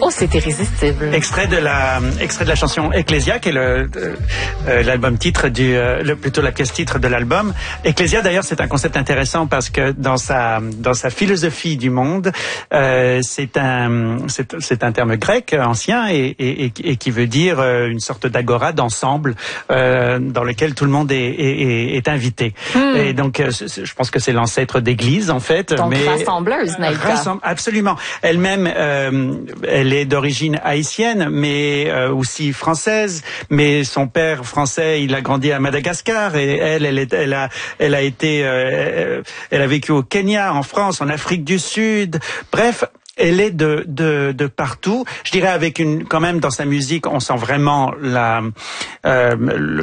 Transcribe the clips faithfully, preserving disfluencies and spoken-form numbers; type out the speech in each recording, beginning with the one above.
c'est irrésistible. Extrait de la, extrait de la chanson Ecclesia, qui est le, euh, l'album titre du, euh, le, plutôt la pièce titre de l'album. Ecclesia, d'ailleurs, c'est un concept intéressant parce que dans sa, dans sa philosophie du monde, euh, c'est un, c'est, c'est un terme grec ancien et, et, et, et qui veut dire euh, une sorte d'agora, d'ensemble, euh, dans lequel tout le monde est, est, est invité. Hmm. Et donc, euh, je pense que c'est l'ancêtre d'église, en fait. Donc, mais rassembleuse, Naïka. Rassemble, absolument. Elle-même, euh, elle est d'origine haïtienne, mais euh, aussi française. Mais son père français, il a grandi à Madagascar et elle, elle, est, elle a, elle a été, euh, elle a vécu au Kenya, en France, en Afrique du Sud. Bref. Elle est de, de, de partout. Je dirais avec une, quand même dans sa musique, on sent vraiment la, euh,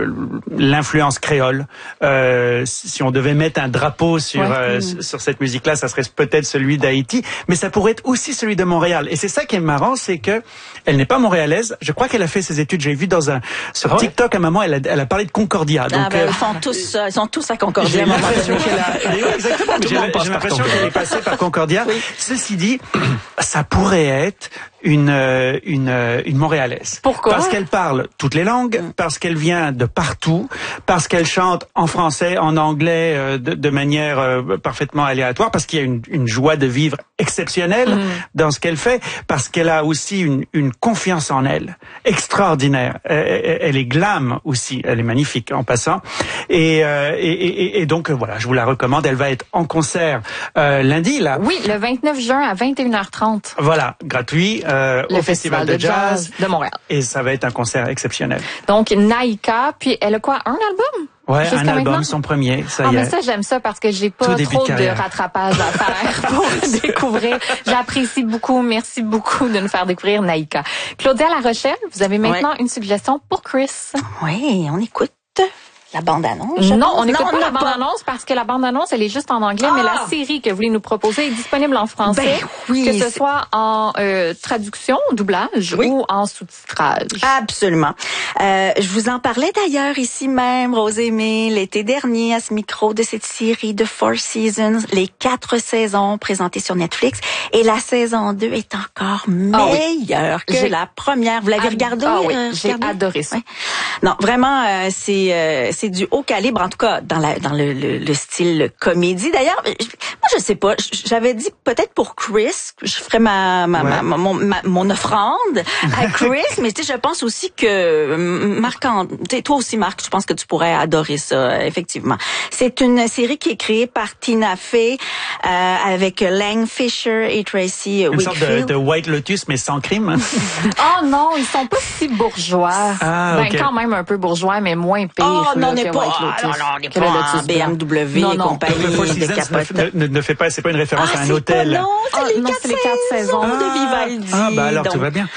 l'influence créole. Euh, si on devait mettre un drapeau sur, ouais. euh, mmh. sur cette musique-là, ça serait peut-être celui d'Haïti, mais ça pourrait être aussi celui de Montréal. Et c'est ça qui est marrant, c'est que elle n'est pas montréalaise. Je crois qu'elle a fait ses études. J'ai vu dans un, sur ah TikTok, à un moment, elle a, elle a parlé de Concordia. Ah Donc, ben, euh, ils sont tous, ils sont tous à Concordia. J'ai l'impression qu'elle a, exactement. J'ai, j'ai l'impression qu'elle est passée par Concordia. Oui. Ceci dit, ça pourrait être une une une Montréalaise. Pourquoi? Parce qu'elle parle toutes les langues, parce qu'elle vient de partout, parce qu'elle chante en français, en anglais, euh, de, de manière euh, parfaitement aléatoire, parce qu'il y a une, une joie de vivre exceptionnelle mmh. dans ce qu'elle fait, parce qu'elle a aussi une, une confiance en elle extraordinaire. Elle, elle est glam aussi, elle est magnifique en passant. Et, euh, et, et, et donc voilà, je vous la recommande. Elle va être en concert euh, lundi là. Oui, le vingt-neuf juin à vingt et une heures trente. Voilà, gratuit. Euh, le au Festival, Festival de, jazz de jazz de Montréal. Et ça va être un concert exceptionnel. Donc, Naïka, puis elle a quoi, un album? Ouais, un album, maintenant? Son premier, ça ah, y est. mais ça, j'aime ça parce que j'ai pas trop de, de rattrapage à faire pour découvrir. J'apprécie beaucoup. Merci beaucoup de nous faire découvrir Naïka. Claudia La Rochelle, vous avez maintenant ouais. une suggestion pour Chris. Oui, on écoute. La bande-annonce? Non, on n'écoute pas la bande-annonce parce que la bande-annonce, elle est juste en anglais, ah! mais la série que vous voulez nous proposer est disponible en français, ben oui, que ce soit en euh, traduction, doublage oui. ou en sous-titrage. Absolument. Euh, je vous en parlais d'ailleurs ici même, Rose Aimée, l'été dernier à ce micro de cette série de Four Seasons, les quatre saisons présentées sur Netflix, et la saison deux est encore meilleure ah, oui. que J'ai... la première. Vous l'avez Ad... regardée? Ah oui, euh, j'ai adoré ça. Ouais. Non, vraiment, euh, c'est euh, c'est du haut calibre, en tout cas dans la dans le, le, le style comédie. D'ailleurs, je, moi je sais pas, j'avais dit peut-être pour Chris, je ferais ma ma, ouais. ma, mon, ma mon offrande à Chris, mais tu sais, je pense aussi que Marc, toi aussi Marc, je pense que tu pourrais adorer ça, effectivement. C'est une série qui est créée par Tina Fey euh, avec Lang Fisher et Tracy une Wakefield. Une sorte de, de White Lotus mais sans crime. Oh non, ils sont pas si bourgeois. Ah, ben okay. quand même un peu bourgeois, mais moins pire. Oh non, on n'est pas, Lotus, non, non, on n'est pas en B M W non, et non. compagnie de capote. Ne, ne, ne fait pas, c'est pas une référence ah, à un hôtel. Pas, non, c'est ah, les, non, quatre c'est les quatre saisons ah, de Vivaldi. Ah, bah alors donc. tout va bien.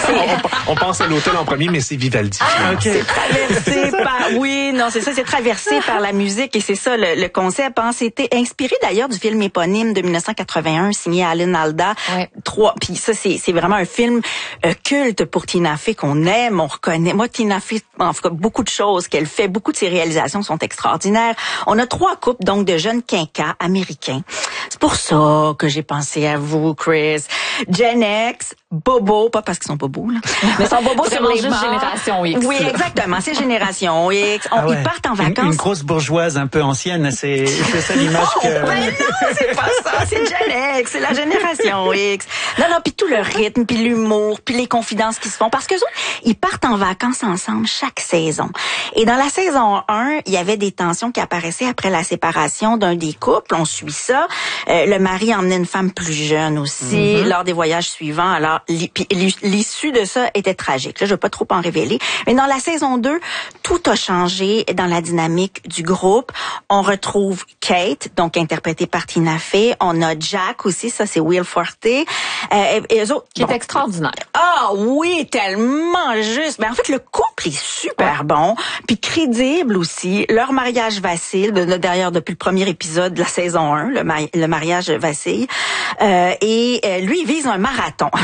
on, on pense à l'hôtel en premier, mais c'est Vivaldi. Ah, okay. C'est traversé par, oui, non, c'est ça, c'est traversé par la musique et c'est ça le, le concept. Hein. C'était inspiré d'ailleurs du film éponyme de dix-neuf cent quatre-vingt-un signé Alan Alda. Ouais. Trois, puis ça c'est c'est vraiment un film euh, culte pour Tina Fey qu'on aime, on reconnaît. Moi Tina Fey, en tout cas beaucoup de choses qu'elle fait, beaucoup de ses réalisations sont extraordinaires. On a trois couples donc de jeunes quinquas américains. C'est pour ça que j'ai pensé à vous, Chris. Gen X, Bobo, pas parce qu'ils sont bobos, là, mais sont bobos sur les juste bords. Génération X. Oui, exactement, c'est Génération X. On, ah ouais. Ils partent en vacances. Une, une grosse bourgeoise un peu ancienne, c'est, c'est ça l'image oh, que... Ben non, c'est pas ça, c'est Gen X, c'est la Génération X. Non, non, puis tout le rythme, puis l'humour, puis les confidences qui se font. Parce que eux, ils partent en vacances ensemble chaque saison. Et dans la saison un, il y avait des tensions qui apparaissaient après la séparation d'un des couples. On suit ça. Euh, le mari emmenait une femme plus jeune aussi mm-hmm. lors des voyages suivants. Alors, l'issue de ça était tragique. Là, je veux pas trop en révéler. Mais dans la saison deux, tout a changé dans la dynamique du groupe. On retrouve Kate, donc interprétée par Tina Fey. On a Jack aussi, ça c'est Will Forte. Euh, et, et eux autres, qui bon. est extraordinaire. Ah oui, tellement juste. Ben en fait, le couple est super ouais. bon, puis crédible aussi. Leur mariage vacille. D'ailleurs, depuis le premier épisode de la saison un, le, mari- le mariage vacille. Euh, et euh, lui, il vise un marathon.